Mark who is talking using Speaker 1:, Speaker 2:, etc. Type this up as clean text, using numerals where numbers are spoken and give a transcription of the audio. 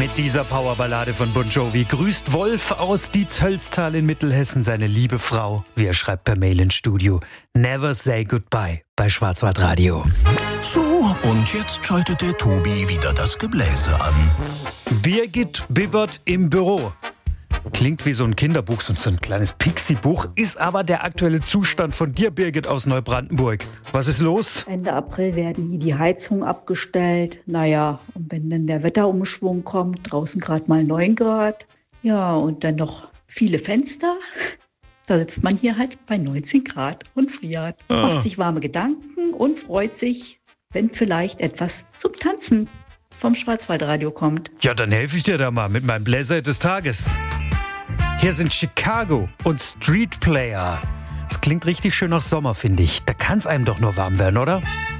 Speaker 1: Mit dieser Powerballade von Bon Jovi grüßt Wolf aus Dietz-Hölztal in Mittelhessen seine liebe Frau. Wie er schreibt per Mail ins Studio. Never say goodbye bei Schwarzwaldradio.
Speaker 2: So, und jetzt schaltet der Tobi wieder das Gebläse an.
Speaker 1: Birgit bibbert im Büro. Klingt wie so ein Kinderbuch, so ein kleines Pixie-Buch, ist aber der aktuelle Zustand von dir, Birgit, aus Neubrandenburg. Was ist los?
Speaker 3: Ende April werden hier die Heizungen abgestellt. Naja, und wenn dann der Wetterumschwung kommt, draußen gerade mal 9 Grad, ja, und dann noch viele Fenster, da sitzt man hier halt bei 19 Grad und friert. Macht sich warme Gedanken und freut sich, wenn vielleicht etwas zum Tanzen vom Schwarzwaldradio kommt.
Speaker 1: Ja, dann helfe ich dir da mal mit meinem Bläser des Tages. Hier sind Chicago und Street Player. Das klingt richtig schön nach Sommer, finde ich. Da kann es einem doch nur warm werden, oder?